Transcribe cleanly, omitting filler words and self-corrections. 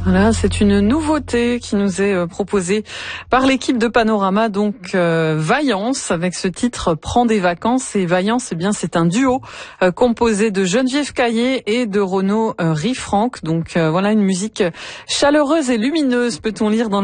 Voilà, c'est une nouveauté qui nous est proposée par l'équipe de Panorama, donc Vaillance, avec ce titre Prends des vacances. Et Vaillance, eh bien, c'est un duo composé de Geneviève Caillé et de Renaud Riffranc. Donc voilà, une musique chaleureuse et lumineuse, peut-on lire dans